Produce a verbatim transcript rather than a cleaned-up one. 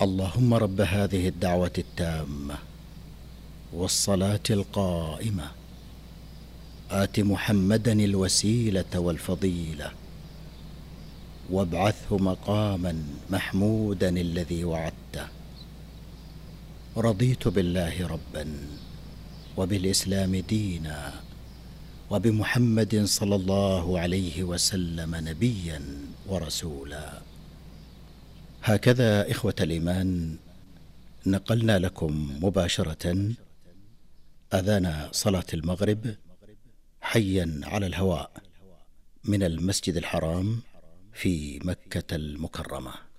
اللهم رب هذه الدعوة التامة والصلاة القائمة آت محمدا الوسيلة والفضيلة وابعثه مقاما محمودا الذي وعدته. رضيت بالله ربا وبالإسلام دينا وبمحمد صلى الله عليه وسلم نبيا ورسولا. هكذا إخوة الإيمان نقلنا لكم مباشرة أذان صلاة المغرب حيا على الهواء من المسجد الحرام في مكة المكرمة.